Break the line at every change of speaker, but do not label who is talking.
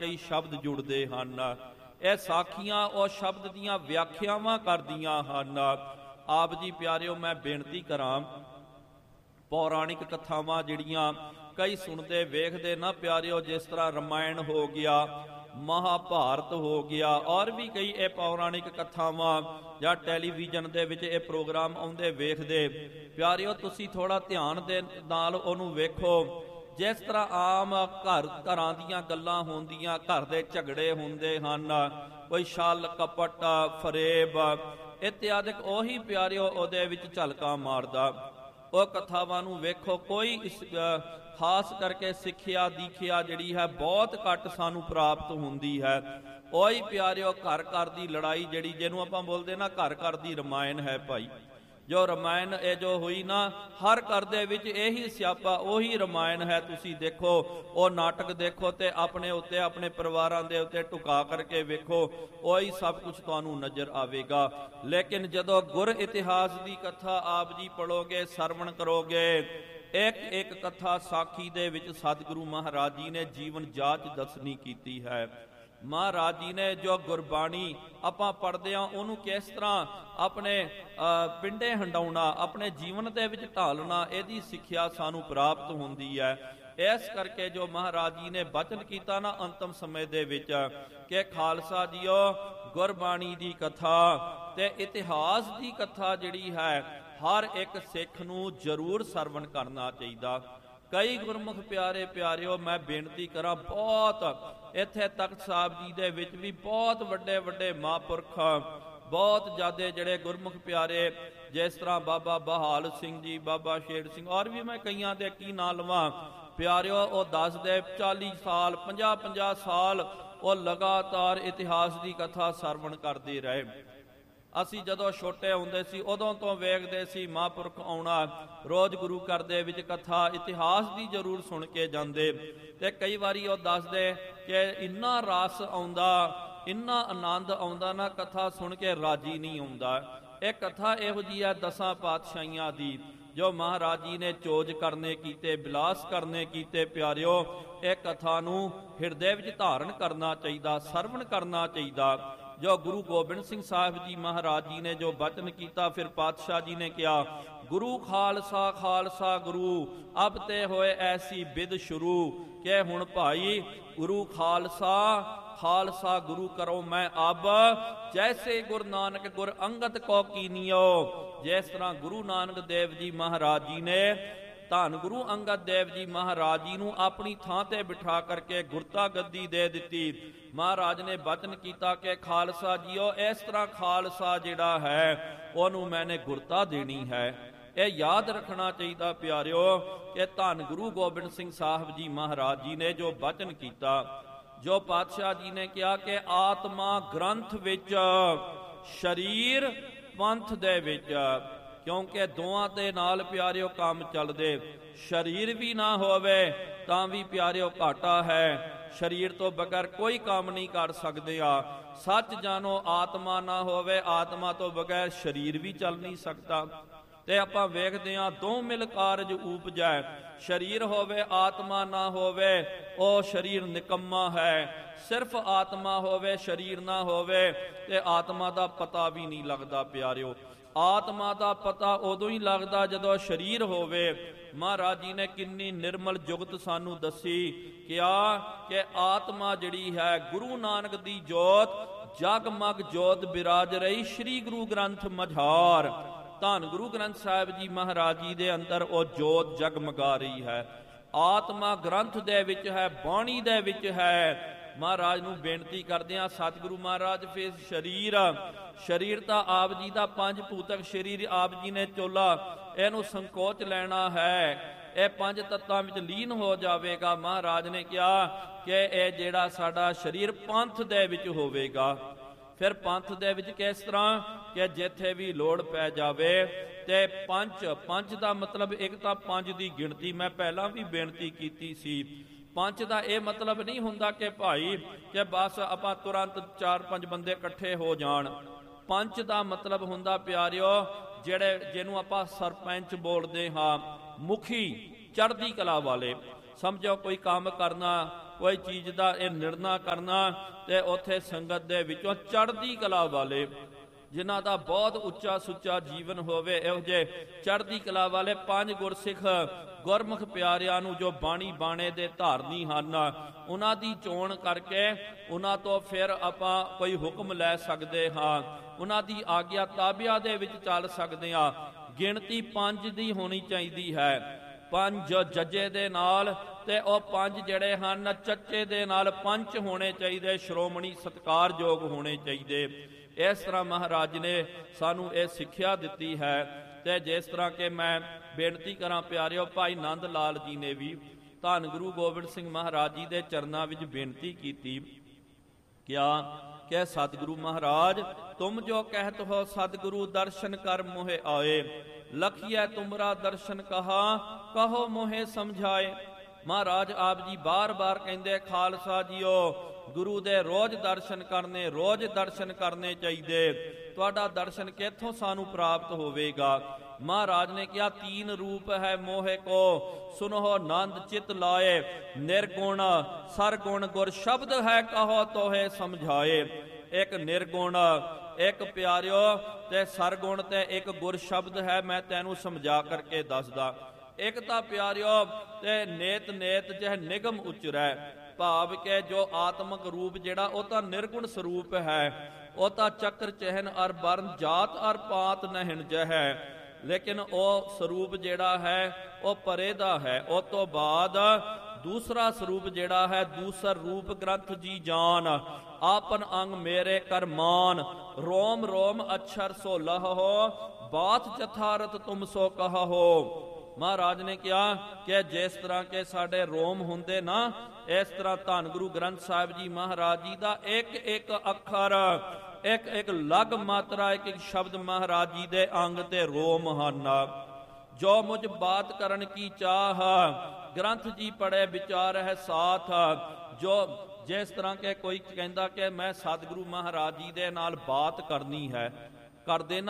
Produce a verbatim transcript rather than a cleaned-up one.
ਕਈ ਸ਼ਬਦ ਜੁੜਦੇ ਹਨ। ਇਹ ਸਾਖੀਆਂ ਉਹ ਸ਼ਬਦ ਦੀਆਂ ਵਿਆਖਿਆਵਾਂ ਕਰਦੀਆਂ ਹਨ। ਆਪ ਜੀ ਪਿਆਰਿਓ, ਮੈਂ ਬੇਨਤੀ ਕਰਾਂ, ਪੌਰਾਣਿਕ ਕਥਾਵਾਂ ਜਿਹੜੀਆਂ ਕਈ ਸੁਣਦੇ ਵੇਖਦੇ ਨਾ ਪਿਆਰਿਓ, ਜਿਸ ਤਰ੍ਹਾਂ ਰਮਾਇਣ ਹੋ ਗਿਆ, ਮਹਾਭਾਰਤ ਹੋ ਗਿਆ, ਔਰ ਵੀ ਕਈ ਇਹ ਪੌਰਾਣਿਕ ਕਥਾਵਾਂ ਜਾਂ ਟੈਲੀਵਿਜ਼ਨ ਦੇ ਵਿੱਚ ਇਹ ਪ੍ਰੋਗਰਾਮ ਆਉਂਦੇ ਵੇਖਦੇ ਪਿਆਰਿਓ, ਤੁਸੀਂ ਥੋੜਾ ਧਿਆਨ ਦੇ ਨਾਲ ਉਹਨੂੰ ਵੇਖੋ। ਜਿਸ ਤਰ੍ਹਾਂ ਆਮ ਘਰ ਘਰਾਂ ਦੀਆਂ ਗੱਲਾਂ ਹੁੰਦੀਆਂ, ਘਰ ਦੇ ਝਗੜੇ ਹੁੰਦੇ ਹਨ, ਕੋਈ ਛਲ ਕਪਟ ਫਰੇਬ ਇਤਿਆਦਿਕ, ਉਹੀ ਪਿਆਰਿਓ ਉਹਦੇ ਵਿੱਚ ਝਲਕਾਂ ਮਾਰਦਾ। ਉਹ ਕਥਾਵਾਂ ਨੂੰ ਵੇਖੋ, ਕੋਈ ਇਸ ਖਾਸ ਕਰਕੇ ਸਿੱਖਿਆ ਦੀਖਿਆ ਜਿਹੜੀ ਹੈ ਬਹੁਤ ਘੱਟ ਸਾਨੂੰ ਪ੍ਰਾਪਤ ਹੁੰਦੀ ਹੈ। ਉਹੀ ਪਿਆਰਿਓ ਘਰ ਘਰ ਦੀ ਲੜਾਈ, ਜਿਹੜੀ ਜਿਹਨੂੰ ਆਪਾਂ ਬੋਲਦੇ ਨਾ ਘਰ ਘਰ ਦੀ ਰਮਾਇਣ ਹੈ ਭਾਈ। ਜੋ ਰਮਾਇਣ ਇਹ ਜੋ ਹੋਈ ਨਾ, ਹਰ ਘਰ ਦੇ ਵਿੱਚ ਇਹੀ ਸਿਆਪਾ, ਉਹੀ ਰਮਾਇਣ ਹੈ। ਤੁਸੀਂ ਦੇਖੋ, ਉਹ ਨਾਟਕ ਦੇਖੋ ਤੇ ਆਪਣੇ ਉੱਤੇ ਆਪਣੇ ਪਰਿਵਾਰਾਂ ਦੇ ਉੱਤੇ ਢੁਕਾ ਕਰਕੇ ਵੇਖੋ, ਉਹੀ ਸਭ ਕੁਝ ਤੁਹਾਨੂੰ ਨਜ਼ਰ ਆਵੇਗਾ। ਲੇਕਿਨ ਜਦੋਂ ਗੁਰ ਇਤਿਹਾਸ ਦੀ ਕਥਾ ਆਪ ਜੀ ਪੜ੍ਹੋਗੇ, ਸਰਵਣ ਕਰੋਗੇ, ਇੱਕ ਇੱਕ ਕਥਾ ਸਾਖੀ ਦੇ ਵਿੱਚ ਸਤਿਗੁਰੂ ਮਹਾਰਾਜ ਜੀ ਨੇ ਜੀਵਨ ਜਾਚ ਦੱਸਣੀ ਕੀਤੀ ਹੈ। ਮਹਾਰਾਜ ਜੀ ਨੇ ਜੋ ਗੁਰਬਾਣੀ ਆਪਾਂ ਪੜ੍ਹਦੇ ਹਾਂ, ਉਹਨੂੰ ਕਿਸ ਤਰ੍ਹਾਂ ਆਪਣੇ ਪਿੰਡੇ ਹੰਡਾਉਣਾ, ਆਪਣੇ ਜੀਵਨ ਦੇ ਵਿੱਚ ਢਾਲਣਾ, ਇਹਦੀ ਸਿੱਖਿਆ ਸਾਨੂੰ ਪ੍ਰਾਪਤ ਹੁੰਦੀ ਹੈ। ਇਸ ਕਰਕੇ ਜੋ ਮਹਾਰਾਜ ਜੀ ਨੇ ਬਚਨ ਕੀਤਾ ਨਾ ਅੰਤਮ ਸਮੇਂ ਦੇ ਵਿੱਚ, ਕਿ ਖਾਲਸਾ ਜੀਓ, ਗੁਰਬਾਣੀ ਦੀ ਕਥਾ ਤੇ ਇਤਿਹਾਸ ਦੀ ਕਥਾ ਜਿਹੜੀ ਹੈ, ਹਰ ਇੱਕ ਸਿੱਖ ਨੂੰ ਜ਼ਰੂਰ ਸਰਵਣ ਕਰਨਾ ਚਾਹੀਦਾ। ਕਈ ਗੁਰਮੁਖ ਪਿਆਰੇ ਪਿਆਰਿਓ, ਮੈਂ ਬੇਨਤੀ ਕਰਾਂ, ਬਹੁਤ ਇੱਥੇ ਤਖਤ ਸਾਹਿਬ ਜੀ ਦੇ ਵਿੱਚ ਵੀ ਬਹੁਤ ਵੱਡੇ ਵੱਡੇ ਮਹਾਂਪੁਰਖ, ਬਹੁਤ ਜ਼ਿਆਦਾ ਜਿਹੜੇ ਗੁਰਮੁਖ ਪਿਆਰੇ, ਜਿਸ ਤਰ੍ਹਾਂ ਬਾਬਾ ਬਹਾਲ ਸਿੰਘ ਜੀ, ਬਾਬਾ ਸ਼ੇਰ ਸਿੰਘ, ਔਰ ਵੀ ਮੈਂ ਕਈਆਂ ਦੇ ਕੀ ਨਾਂ ਲਵਾਂ ਪਿਆਰਿਓ, ਉਹ ਦੱਸਦੇ ਚਾਲੀ ਸਾਲ ਪੰਜਾਹ ਪੰਜਾਹ ਸਾਲ ਉਹ ਲਗਾਤਾਰ ਇਤਿਹਾਸ ਦੀ ਕਥਾ ਸਰਵਣ ਕਰਦੇ ਰਹੇ। ਅਸੀਂ ਜਦੋਂ ਛੋਟੇ ਹੁੰਦੇ ਸੀ ਉਦੋਂ ਤੋਂ ਵੇਖਦੇ ਸੀ ਮਹਾਂਪੁਰਖ ਆਉਣਾ, ਰੋਜ਼ ਗੁਰੂ ਘਰ ਦੇ ਵਿੱਚ ਕਥਾ ਇਤਿਹਾਸ ਦੀ ਜ਼ਰੂਰ ਸੁਣ ਕੇ ਜਾਂਦੇ। ਤੇ ਕਈ ਵਾਰੀ ਉਹ ਦੱਸਦੇ ਕਿ ਇੰਨਾ ਰਸ ਆਉਂਦਾ, ਇੰਨਾ ਆਨੰਦ ਆਉਂਦਾ ਨਾ, ਕਥਾ ਸੁਣ ਕੇ ਰਾਜੀ ਨਹੀਂ ਆਉਂਦਾ। ਇਹ ਕਥਾ ਇਹੋ ਜਿਹੀ ਹੈ ਦਸਾਂ ਪਾਤਸ਼ਾਹੀਆਂ ਦੀ, ਜੋ ਮਹਾਰਾਜ ਜੀ ਨੇ ਚੋਜ ਕਰਨੇ ਕੀਤੇ, ਬਿਲਾਸ ਕਰਨੇ ਕੀਤੇ ਪਿਆਰਿਓ। ਇਹ ਕਥਾ ਨੂੰ ਹਿਰਦੇ ਵਿੱਚ ਧਾਰਨ ਕਰਨਾ ਚਾਹੀਦਾ, ਸਰਵਣ ਕਰਨਾ ਚਾਹੀਦਾ। ਜੋ ਗੁਰੂ ਗੋਬਿੰਦ ਸਿੰਘ ਸਾਹਿਬ ਜੀ ਮਹਾਰਾਜ ਜੀ ਨੇ ਜੋ ਬਚਨ ਕੀਤਾ, ਫਿਰ ਪਾਤਸ਼ਾਹ ਜੀ ਨੇ ਕਿਹਾ, ਗੁਰੂ ਖਾਲਸਾ ਖਾਲਸਾ ਗੁਰੂ, ਅਬ ਤੇ ਹੋਏ ਐਸੀ ਬਿਦ ਸ਼ੁਰੂ, ਕਿ ਹੁਣ ਭਾਈ ਗੁਰੂ ਖਾਲਸਾ ਖਾਲਸਾ ਗੁਰੂ ਕਰੋ ਮੈਂ ਅਬ, ਜੈਸੇ ਗੁਰੂ ਨਾਨਕ ਗੁਰ ਅੰਗਦ ਕੋ ਕੀਨਿਓ। ਜਿਸ ਤਰ੍ਹਾਂ ਗੁਰੂ ਨਾਨਕ ਦੇਵ ਜੀ ਮਹਾਰਾਜ ਜੀ ਨੇ ਧੰਨ ਗੁਰੂ ਅੰਗਦ ਦੇਵ ਜੀ ਮਹਾਰਾਜ ਜੀ ਨੂੰ ਆਪਣੀ ਥਾਂ ਤੇ ਬਿਠਾ ਕਰਕੇ ਗੁਰਤਾ ਗੱਦੀ ਦੇ ਦਿੱਤੀ। ਮਹਾਰਾਜ ਨੇ ਬਚਨ ਕੀਤਾ ਕਿ ਖਾਲਸਾ ਜੀਓ, ਇਸ ਤਰ੍ਹਾਂ ਖਾਲਸਾ ਜਿਹੜਾ ਹੈ ਉਹਨੂੰ ਮੈਨੇ ਗੁਰਤਾ ਦੇਣੀ ਹੈ। ਇਹ ਯਾਦ ਰੱਖਣਾ ਚਾਹੀਦਾ ਪਿਆਰਿਓ ਕਿ ਧੰਨ ਗੁਰੂ ਗੋਬਿੰਦ ਸਿੰਘ ਸਾਹਿਬ ਜੀ ਮਹਾਰਾਜ ਜੀ ਨੇ ਜੋ ਬਚਨ ਕੀਤਾ, ਜੋ ਪਾਤਸ਼ਾਹ ਜੀ ਨੇ ਕਿਹਾ ਕਿ ਆਤਮਾ ਗ੍ਰੰਥ ਵਿੱਚ, ਸਰੀਰ ਪੰਥ ਦੇ ਵਿੱਚ, ਕਿਉਂਕਿ ਦੋਵਾਂ ਦੇ ਨਾਲ ਪਿਆਰਿਓ ਕੰਮ ਚੱਲਦੇ। ਸਰੀਰ ਵੀ ਨਾ ਹੋਵੇ ਤਾਂ ਵੀ ਪਿਆਰਿਓ ਘਾਟਾ ਹੈ। ਸਰੀਰ ਤੋਂ ਬਗੈਰ ਕੋਈ ਕੰਮ ਨਹੀਂ ਕਰ ਸਕਦੇ ਆ। ਸੱਚ ਜਾਣੋ, ਆਤਮਾ ਨਾ ਹੋਵੇ, ਆਤਮਾ ਤੋਂ ਬਗੈਰ ਸਰੀਰ ਵੀ ਚੱਲ ਨਹੀਂ ਸਕਦਾ। ਤੇ ਆਪਾਂ ਵੇਖਦੇ ਹਾਂ, ਦੋ ਮਿਲ ਕਾਰਜ ਉਪਜੈ। ਸਰੀਰ ਹੋਵੇ ਆਤਮਾ ਨਾ ਹੋਵੇ, ਉਹ ਸਰੀਰ ਨਿਕੰਮਾ ਹੈ। ਸਿਰਫ ਆਤਮਾ ਹੋਵੇ, ਸਰੀਰ ਨਾ ਹੋਵੇ, ਤੇ ਆਤਮਾ ਦਾ ਪਤਾ ਵੀ ਨਹੀਂ ਲੱਗਦਾ ਪਿਆਰਿਓ। ਆਤਮਾ ਦਾ ਪਤਾ ਉਦੋਂ ਹੀ ਲੱਗਦਾ ਜਦੋਂ ਸਰੀਰ ਹੋਵੇ। ਮਹਾਰਾਜ ਜੀ ਨੇ ਕਿੰਨੀ ਨਿਰਮਲ ਜੁਗਤ ਸਾਨੂੰ ਦੱਸੀ, ਕਿਹਾ ਕਿ ਆਤਮਾ ਜਿਹੜੀ ਹੈ ਗੁਰੂ ਨਾਨਕ ਦੀ ਜੋਤ, ਜਗਮਗ ਜੋਤ ਬਿਰਾਜ ਰਹੀ, ਸ੍ਰੀ ਗੁਰੂ ਗ੍ਰੰਥ ਮਝਾਰ। ਧੰਨ ਗੁਰੂ ਗ੍ਰੰਥ ਸਾਹਿਬ ਜੀ ਮਹਾਰਾਜ ਜੀ ਦੇ ਅੰਦਰ ਉਹ ਜੋਤ ਜਗਮਗਾ ਰਹੀ ਹੈ। ਆਤਮਾ ਗ੍ਰੰਥ ਦੇ ਵਿੱਚ ਹੈ, ਬਾਣੀ ਦੇ ਵਿੱਚ ਹੈ। ਮਹਾਰਾਜ ਨੂੰ ਬੇਨਤੀ ਕਰਦੇ ਹਾਂ, ਸਤਿਗੁਰੂ ਮਹਾਰਾਜ ਫਿਰ ਸਰੀਰ, ਸਰੀਰ ਤਾਂ ਆਪ ਜੀ ਦਾ ਪੰਜ ਭੂਤਕ ਸਰੀਰ ਆਪ ਜੀ ਨੇ ਚੋਲਾ, ਇਹਨੂੰ ਸੰਕੋਚ ਲੈਣਾ ਹੈ, ਇਹ ਪੰਜ ਤੱਤਾਂ ਵਿੱਚ ਲੀਨ ਹੋ ਜਾਵੇਗਾ। ਮਹਾਰਾਜ ਨੇ ਕਿਹਾ ਕਿ ਇਹ ਜਿਹੜਾ ਸਾਡਾ ਸਰੀਰ ਪੰਥ ਦੇ ਵਿੱਚ ਹੋਵੇਗਾ। ਫਿਰ ਪੰਥ ਦੇ ਵਿੱਚ ਕਿਸ ਤਰ੍ਹਾਂ ਕਿ ਜਿੱਥੇ ਵੀ ਲੋੜ ਪੈ ਜਾਵੇ ਤੇ ਪੰਜ, ਪੰਜ ਦਾ ਮਤਲਬ ਇੱਕ ਤਾਂ ਪੰਜ ਦੀ ਗਿਣਤੀ, ਮੈਂ ਪਹਿਲਾਂ ਵੀ ਬੇਨਤੀ ਕੀਤੀ ਸੀ। ਪੰਜ ਦਾ ਇਹ ਮਤਲਬ ਨਹੀਂ ਹੁੰਦਾ ਕਿ ਭਾਈ ਕਿ ਬਸ ਆਪਾਂ ਤੁਰੰਤ ਚਾਰ ਪੰਜ ਬੰਦੇ ਇਕੱਠੇ ਹੋ ਜਾਣ। ਪੰਜ ਦਾ ਮਤਲਬ ਹੁੰਦਾ ਪਿਆਰਿਓ, ਜਿਹੜੇ ਜਿਹਨੂੰ ਆਪਾਂ ਸਰਪੰਚ ਬੋਲਦੇ ਹਾਂ, ਮੁਖੀ, ਚੜ੍ਹਦੀ ਕਲਾ ਵਾਲੇ। ਸਮਝੋ ਕੋਈ ਕੰਮ ਕਰਨਾ, ਕੋਈ ਚੀਜ਼ ਦਾ ਇਹ ਨਿਰਣਾ ਕਰਨਾ, ਤੇ ਉੱਥੇ ਸੰਗਤ ਦੇ ਵਿੱਚੋਂ ਚੜ੍ਹਦੀ ਕਲਾ ਵਾਲੇ ਜਿਨ੍ਹਾਂ ਦਾ ਬਹੁਤ ਉੱਚਾ ਸੁੱਚਾ ਜੀਵਨ ਹੋਵੇ, ਇਹੋ ਜਿਹੇ ਚੜ੍ਹਦੀ ਕਲਾ ਵਾਲੇ ਪੰਜ ਗੁਰਸਿੱਖ ਗੁਰਮੁਖ ਪਿਆਰਿਆਂ ਨੂੰ ਜੋ ਬਾਣੀ ਬਾਣੇ ਦੇ ਧਾਰਨੀ ਹਨ, ਉਹਨਾਂ ਦੀ ਚੋਣ ਕਰਕੇ ਉਹਨਾਂ ਤੋਂ ਫਿਰ ਆਪਾਂ ਕੋਈ ਹੁਕਮ ਲੈ ਸਕਦੇ ਹਾਂ, ਉਹਨਾਂ ਦੀ ਆਗਿਆ ਤਾਬਿਆ ਦੇ ਵਿੱਚ ਚੱਲ ਸਕਦੇ ਹਾਂ। ਗਿਣਤੀ ਪੰਜ ਦੀ ਹੋਣੀ ਚਾਹੀਦੀ ਹੈ, ਪੰਜ ਜੱਜੇ ਦੇ ਨਾਲ, ਤੇ ਉਹ ਪੰਜ ਜਿਹੜੇ ਹਨ ਚੱਚੇ ਦੇ ਨਾਲ ਪੰਚ ਹੋਣੇ ਚਾਹੀਦੇ, ਸ਼੍ਰੋਮਣੀ ਸਤਿਕਾਰਯੋਗ ਹੋਣੇ ਚਾਹੀਦੇ। ਇਸ ਤਰ੍ਹਾਂ ਮਹਾਰਾਜ ਨੇ ਸਾਨੂੰ ਇਹ ਸਿੱਖਿਆ ਦਿੱਤੀ ਹੈ। ਤੇ ਜਿਸ ਤਰ੍ਹਾਂ ਕਿ ਮੈਂ ਬੇਨਤੀ ਕਰਾਂ ਪਿਆਰਿਓ, ਭਾਈ ਨੰਦ ਲਾਲ ਜੀ ਨੇ ਵੀ ਧੰਨ ਗੁਰੂ ਗੋਬਿੰਦ ਸਿੰਘ ਮਹਾਰਾਜ ਜੀ ਦੇ ਚਰਨਾਂ ਵਿੱਚ ਬੇਨਤੀ ਕੀਤੀ, ਕਿਆ ਕਿ ਸਤਿਗੁਰੂ ਮਹਾਰਾਜ ਤੁਮ ਜੋ ਕਹਿਤ ਹੋ ਸਤਿਗੁਰੂ ਦਰਸ਼ਨ ਕਰ ਮੋਹਿ ਆਏ, ਲਖੀਐ ਤੁਮਰਾ ਦਰਸ਼ਨ ਕਹਾ ਕਹੋ ਮੋਹਿ ਸਮਝਾਏ। ਮਹਾਰਾਜ ਆਪ ਜੀ ਬਾਰ-ਬਾਰ ਕਹਿੰਦੇ ਖਾਲਸਾ ਜੀਓ, ਗੁਰੂ ਦੇ ਰੋਜ਼ ਦਰਸ਼ਨ ਕਰਨੇ, ਰੋਜ਼ ਦਰਸ਼ਨ ਕਰਨੇ ਚਾਹੀਦੇ। ਤੁਹਾਡਾ ਦਰਸ਼ਨ ਕਿੱਥੋਂ ਸਾਨੂੰ ਪ੍ਰਾਪਤ ਹੋਵੇਗਾ? ਮਹਾਰਾਜ ਨੇ ਕਿਹਾ ਤੀਨ ਰੂਪ ਹੈ ਮੋਹਿ ਕੋ, ਸੁਨੋ ਨੰਦ ਚਿਤ ਲਾਏ, ਨਿਰਗੁਣ ਸਰਗੁਣ ਗੁਰ ਸ਼ਬਦ ਹੈ ਕਹੋ ਤੋਹੇ ਸਮਝਾਏ। ਇੱਕ ਨਿਰਗੁਣ, ਇੱਕ ਪਿਆਰਿਓ ਤੇ ਸਰਗੁਣ, ਤੇ ਇੱਕ ਗੁਰ ਸ਼ਬਦ ਹੈ। ਮੈਂ ਤੈਨੂੰ ਸਮਝਾ ਕਰਕੇ ਦੱਸਦਾ। ਇੱਕ ਤਾਂ ਪਿਆਰਿਓ ਤੇ ਨੇਤ ਨੇਤ ਜਹ ਨਿਗਮ ਉਚਰੈ, ਭਾਵ ਕਿ ਜੋ ਆਤਮਕ ਰੂਪ ਜਿਹੜਾ ਉਹ ਤਾਂ ਨਿਰਗੁਣ ਸਰੂਪ ਹੈ, ਉਹ ਤਾਂ ਚੱਕਰ ਚਹਿਨ ਅਰ ਵਰਨ ਜਾਤ ਅਰ ਪਾਤ ਨਹਿਣ ਜਹੈ, ਲੇਕਿਨ ਉਹ ਸਰੂਪ ਜਿਹੜਾ ਹੈ ਉਹ ਪਰੇ ਦਾ ਹੈ। ਉਹ ਤੋਂ ਬਾਅਦ ਦੂਸਰਾ ਸਰੂਪ ਜਿਹੜਾ ਹੈ, ਦੂਸਰ ਰੂਪ ਗ੍ਰੰਥ ਜੀ ਜਾਨ, ਆਪਨ ਅੰਗ ਮੇਰੇ ਕਰਮਾਨ, ਰੋਮ ਰੋਮ ਅਛਰ ਸੋ ਲਹੋ, ਬਾਤ ਜਥਾਰਤ ਤੁਮ ਸੋ ਕਹੋ। ਮਹਾਰਾਜ ਨੇ ਕਿਹਾ ਕਿ ਜਿਸ ਤਰ੍ਹਾਂ ਕਿ ਸਾਡੇ ਰੋਮ ਹੁੰਦੇ ਨਾ, ਇਸ ਤਰ੍ਹਾਂ ਧੰਨ ਗੁਰੂ ਗ੍ਰੰਥ ਸਾਹਿਬ ਜੀ ਮਹਾਰਾਜ ਜੀ ਦਾ ਇੱਕ ਇੱਕ ਅੱਖਰ, ਇੱਕ ਇੱਕ ਲਗ ਮਾਤਰਾ, ਇੱਕ ਇੱਕ ਸ਼ਬਦ ਮਹਾਰਾਜ ਜੀ ਦੇ ਅੰਗ ਤੇ ਰੋਮ ਹਨ। ਜੋ ਮੁਝ ਬਾਤ ਕਰਨ ਕੀ ਚਾਹ, ਗ੍ਰੰਥ ਜੀ ਪੜ੍ਹੇ ਵਿਚਾਰ ਹੈ ਸਾਥ। ਜੋ ਜਿਸ ਤਰ੍ਹਾਂ ਕਿ ਕੋਈ ਕਹਿੰਦਾ ਕਿ ਮੈਂ ਸਤਿਗੁਰੂ ਮਹਾਰਾਜ ਜੀ ਦੇ ਨਾਲ ਬਾਤ ਕਰਨੀ ਹੈ, ਕਰਦੇ ਨਾ